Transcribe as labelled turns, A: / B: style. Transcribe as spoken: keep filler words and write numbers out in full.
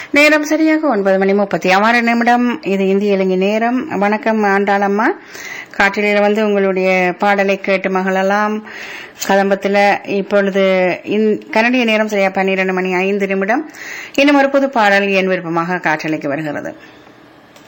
A: நேரம் சரியாக ஒன்பது மணி முப்பத்தி ஆறு நிமிடம். இது இந்திய இலங்கை நேரம். வணக்கம் ஆண்டாளம்மா. காற்றில வந்து உங்களுடைய பாடலை கேட்டு மகளெல்லாம் கதம்பத்துல. இப்பொழுது கனடிய நேரம் சரியா பன்னிரண்டு மணி ஐந்து நிமிடம். இன்னும் ஒரு புது பாடல் என் விருப்பமாக காற்றலைக்கு வருகிறது.